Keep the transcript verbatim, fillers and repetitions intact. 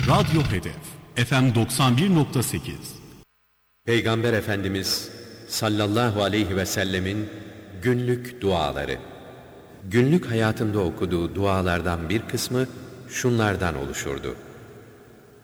Radyo Hedef F M doksan bir nokta sekiz. Peygamber Efendimiz sallallahu aleyhi ve sellemin günlük duaları. Günlük hayatında okuduğu dualardan bir kısmı şunlardan oluşurdu.